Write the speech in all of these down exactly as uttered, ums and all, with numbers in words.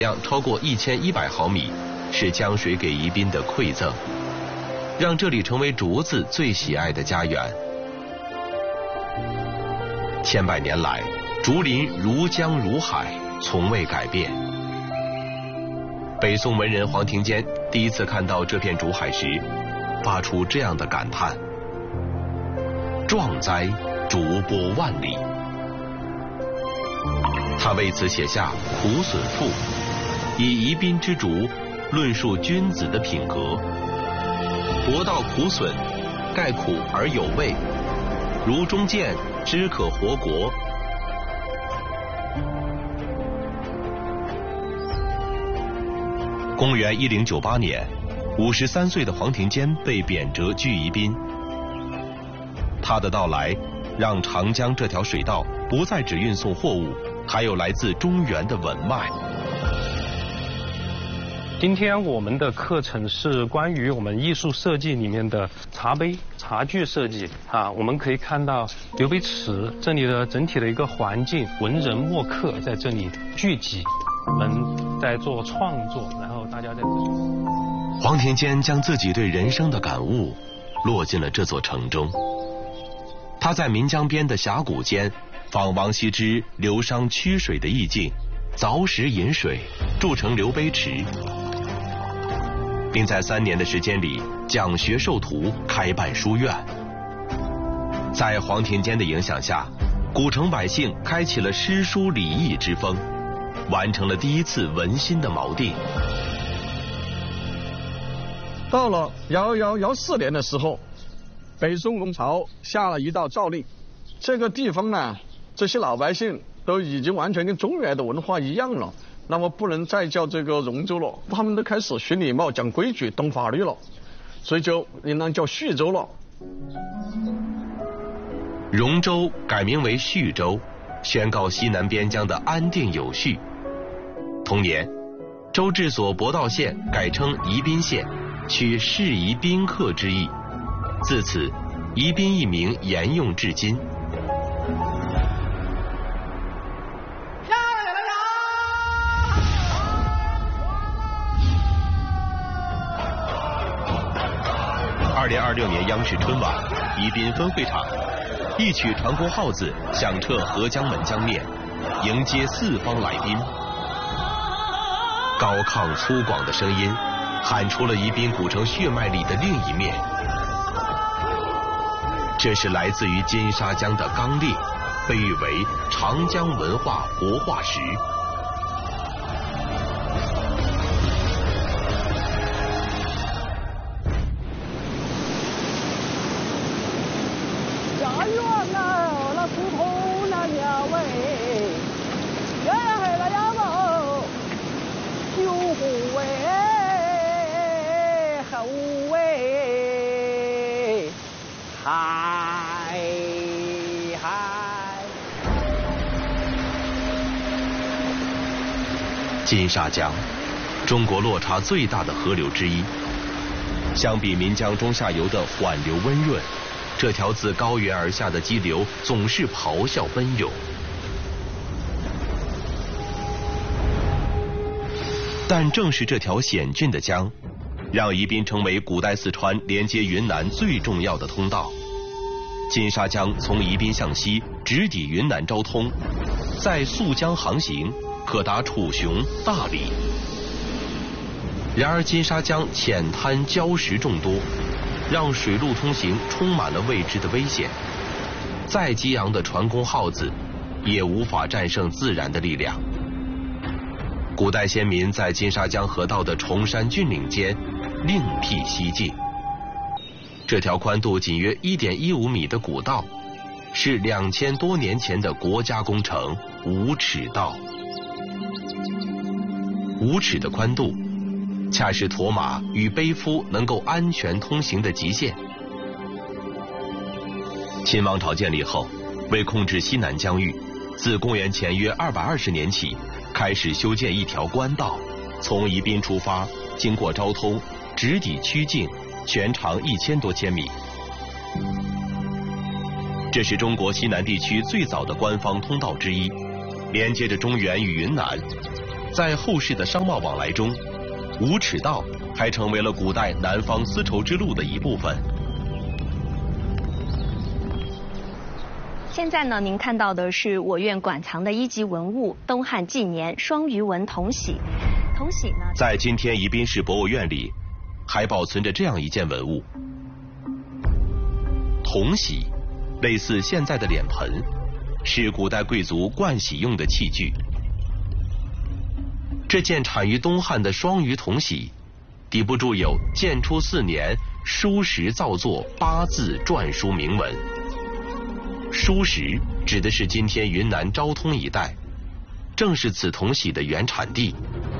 量超过一千一百毫米，是江水给宜宾的馈赠，让这里成为竹子最喜爱的家园。千百年来，竹林如江如海，从未改变。北宋文人黄庭坚第一次看到这片竹海时，发出这样的感叹：壮哉，竹波万里。他为此写下《苦笋赋》，以宜宾之竹论述君子的品格。博道苦笋，盖苦而有味，如中见，知可活国。公元一零九八年，五十三岁的黄庭坚被贬谪居宜宾。他的到来，让长江这条水道不再只运送货物，还有来自中原的文脉。 今天我们的课程是关于我们艺术设计里面的茶杯、茶具设计啊。我们可以看到刘备池这里的整体的一个环境，文人墨客在这里聚集，我们在做创作，然后大家在。 黄庭坚将自己对人生的感悟落进了这座城中。他在岷江边的峡谷间，仿王羲之流觞曲水的意境，凿石引水，铸成刘碑池，并在三年的时间里讲学授徒，开办书院。在黄庭坚的影响下，古城百姓开启了诗书礼义之风，完成了第一次文心的锚定。 到了幺幺幺四年的时候，北宋王朝下了一道诏令，这个地方呢，这些老百姓都已经完全跟中原的文化一样了，那么不能再叫这个荣州了，他们都开始学礼貌、讲规矩、懂法律了，所以就应当叫叙州了。 荣州改名为叙州，宣告西南边疆的安定有序。同年，州治所博道县改称宜宾县，取适宜宾客之意，自此宜宾一名沿用至今。二零二六年央视春晚，宜宾分会场，一曲传功号子响彻合江门江面，迎接四方来宾。高亢粗犷的声音喊出了宜宾古城血脉里的另一面，这是来自于金沙江的刚烈，被誉为长江文化活化石。金沙江，中国落差最大的河流之一。相比岷江中下游的缓流温润，这条自高原而下的激流总是咆哮奔涌。但正是这条险峻的江，让宜宾成为古代四川连接云南最重要的通道。金沙江从宜宾向西直抵云南昭通，在溯江航行可达楚雄、大理。然而金沙江浅滩礁石众多，让水陆通行充满了未知的危险。再激昂的传功号子，也无法战胜自然的力量。古代先民在金沙江河道的崇山峻岭间另辟蹊径。这条宽度仅约 一点一五米的古道，是两千多年前的国家工程五尺道。五尺的宽度，恰是驮马与背夫能够安全通行的极限。秦王朝建立后，为控制西南疆域，自公元前约二百二十年起，开始修建一条官道，从宜宾出发，经过昭通，直抵曲靖，全长一千多千米。这是中国西南地区最早的官方通道之一，连接着中原与云南。 在后世的商贸往来中，无耻道还成为了古代南方丝绸之路的一部分。 现在呢，您看到的是我院馆藏的一级文物——东汉纪年双鱼纹铜玺。铜玺呢， 在今天宜宾市博物院里，还保存着这样一件文物。铜玺类似现在的脸盆，是古代贵族盥洗用的器具。这件产于东汉的双鱼铜玺，底部注有建初四年书石造作八字篆书铭文。书石指的是今天云南昭通一带，正是此铜玺的原产地。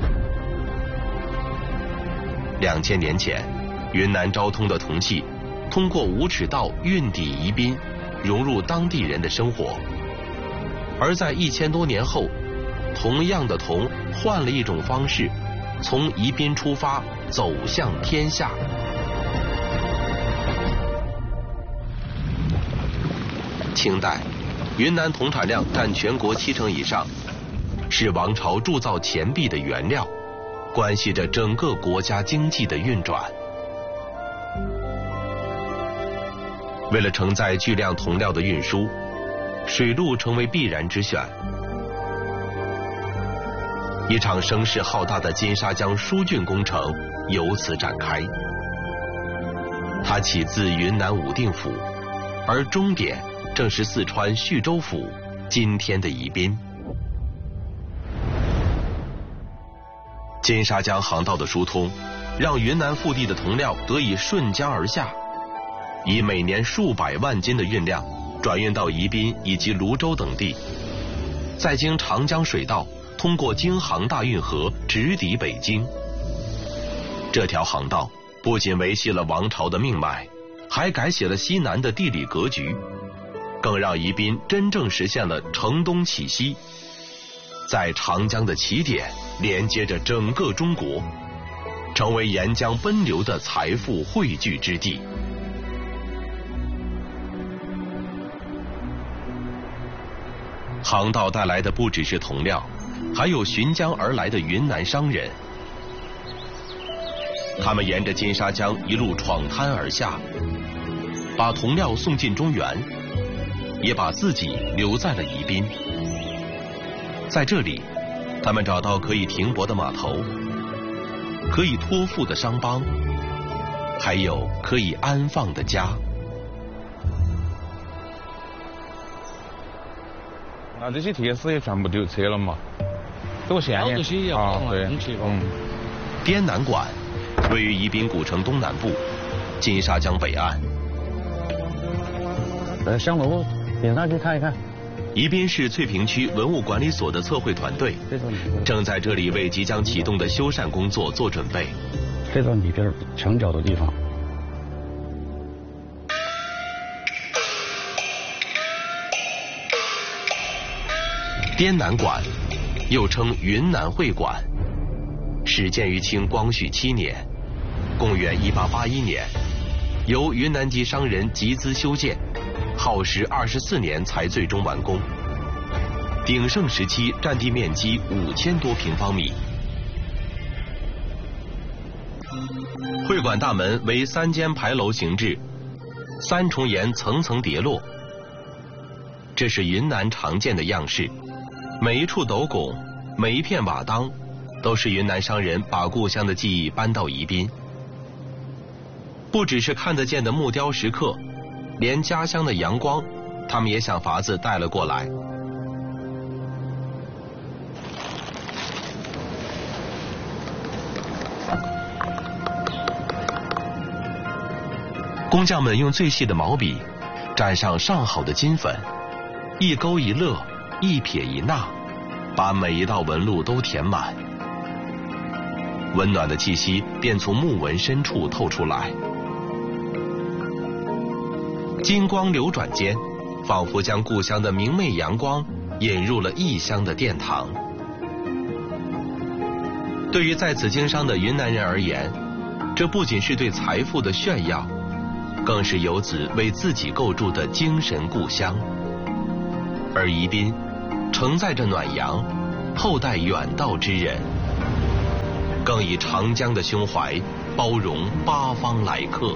两千年前，云南昭通的铜器通过无耻道运抵宜宾，融入当地人的生活。而在一千多年后，同样的铜换了一种方式，从宜宾出发，走向天下。清代，云南铜产量占全国七成以上，是王朝铸造钱币的原料，关系着整个国家经济的运转。为了承载巨量铜料的运输，水路成为必然之选。一场声势浩大的金沙江疏浚工程由此展开。它起自云南武定府，而终点正是四川叙州府，今天的宜宾。金沙江航道的疏通，让云南腹地的铜料得以顺江而下，以每年数百万斤的运量转运到宜宾以及泸州等地，再经长江水道通过京杭大运河直抵北京。这条航道不仅维系了王朝的命脉，还改写了西南的地理格局，更让宜宾真正实现了承东启西，在长江的起点连接着整个中国，成为沿江奔流的财富汇聚之地。航道带来的不只是铜料，还有循江而来的云南商人。他们沿着金沙江一路闯滩而下，把铜料送进中原，也把自己留在了宜宾。在这里，他们找到可以停泊的码头，可以托付的商帮，还有可以安放的家。 那这些铁丝也全部丢车了嘛？都现眼啊，对，嗯。 滇南馆位于宜宾古城东南部，金沙江北岸。 呃，香楼点上去看一看。 宜宾市翠屏区文物管理所的测绘团队正在这里为即将启动的修缮工作做准备。 这个里边墙角的地方。 滇南馆又称云南会馆，始建于清光绪七年，公元一八八一年，由云南籍商人集资修建，耗时二十四年才最终完工。鼎盛时期占地面积五千多平方米。会馆大门为三间牌楼形制，三重檐层层叠落，这是云南常见的样式。每一处斗拱，每一片瓦当，都是云南商人把故乡的记忆搬到宜宾。不只是看得见的木雕石刻，连家乡的阳光，他们也想法子带了过来。工匠们用最细的毛笔蘸上上好的金粉，一勾一勒，一撇一捺，把每一道纹路都填满，温暖的气息便从木纹深处透出来。金光流转间，仿佛将故乡的明媚阳光引入了异乡的殿堂。对于在此经商的云南人而言，这不仅是对财富的炫耀，更是游子为自己构筑的精神故乡。而宜宾承载着暖阳， 厚待远道之人，更以长江的胸怀包容八方来客。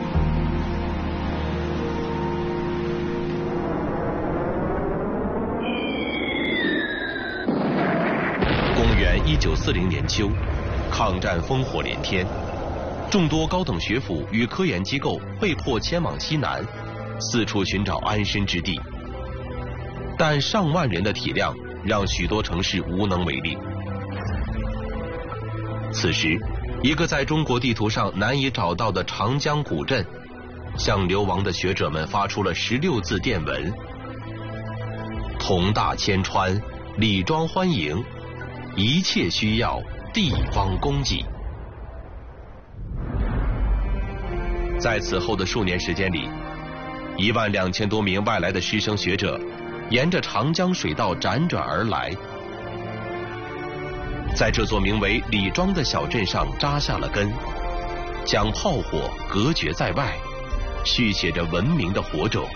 公元一九四零年秋，抗战烽火连天，众多高等学府与科研机构被迫迁往西南，四处寻找安身之地。但上万人的体量让许多城市无能为力。此时，一个在中国地图上难以找到的长江古镇，向流亡的学者们发出了十六字电文：同大千川，李庄欢迎，一切需要地方供给。在此后的数年时间里，一万两千多名外来的师生学者沿着长江水道辗转而来，在这座名为李庄的小镇上扎下了根，将炮火隔绝在外，续写着文明的火种。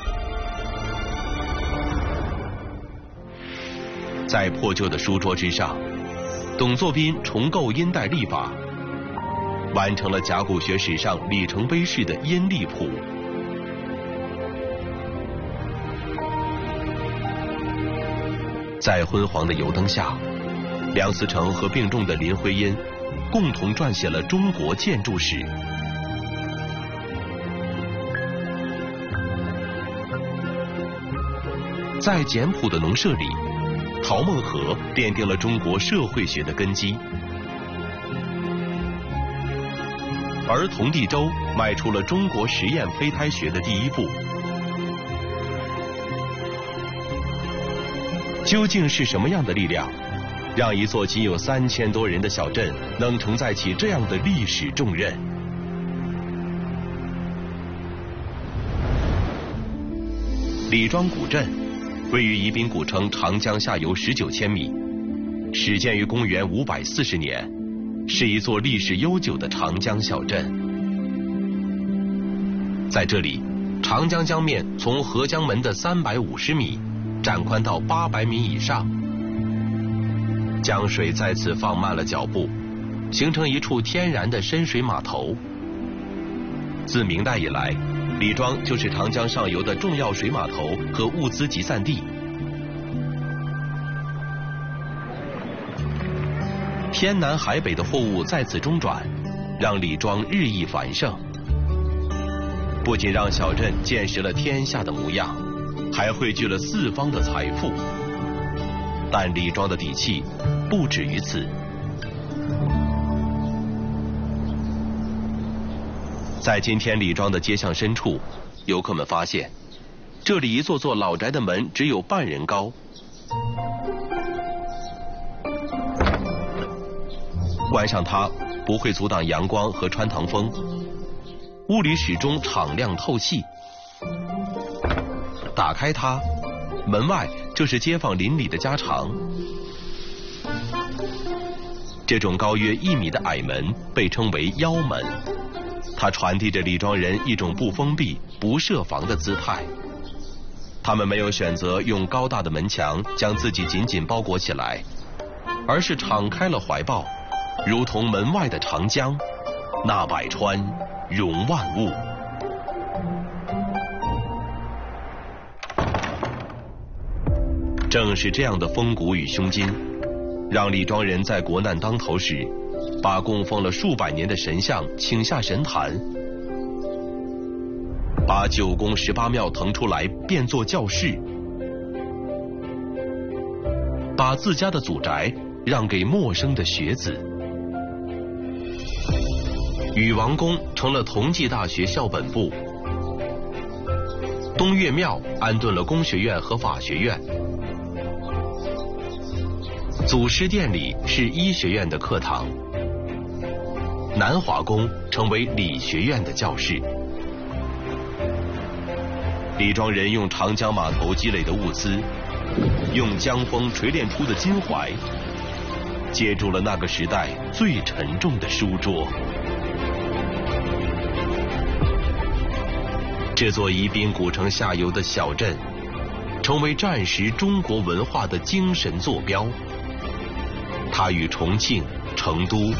在破旧的书桌之上，董作宾重构殷代历法，完成了甲骨学史上里程碑式的殷历谱。在昏黄的油灯下，梁思成和病重的林徽因共同撰写了中国建筑史。在简朴的农舍里，陶孟和奠定了中国社会学的根基，而童第周迈出了中国实验胚胎学的第一步。究竟是什么样的力量，让一座仅有三千多人的小镇能承载起这样的历史重任？李庄古镇位于宜宾古城长江下游十九千米，始建于公元五百四十年，是一座历史悠久的长江小镇。在这里，长江江面从合江门的三百五十米展宽到八百米以上，江水在此放慢了脚步，形成一处天然的深水码头。自明代以来，李庄就是长江上游的重要水码头和物资集散地。天南海北的货物在此中转，让李庄日益繁盛，不仅让小镇见识了天下的模样，还汇聚了四方的财富。但李庄的底气不止于此。在今天李庄的街巷深处，游客们发现，这里一座座老宅的门只有半人高，关上它不会阻挡阳光和穿堂风，屋里始终敞亮透气。打开它，门外就是街坊邻里的家常。这种高约一米的矮门被称为腰门，它传递着李庄人一种不封闭、不设防的姿态。他们没有选择用高大的门墙将自己紧紧包裹起来，而是敞开了怀抱，如同门外的长江，纳百川，容万物。正是这样的风骨与胸襟，让李庄人在国难当头时，把供奉了数百年的神像请下神坛，把九宫十八庙腾出来变作教室，把自家的祖宅让给陌生的学子。禹王宫成了同济大学校本部，东岳庙安顿了工学院和法学院，祖师殿里是医学院的课堂，南华宫成为理学院的教室。李庄人用长江码头积累的物资，用江风锤炼出的襟怀，接住了那个时代最沉重的书桌。这座宜宾古城下游的小镇，成为战时中国文化的精神坐标， 它与重庆、成都、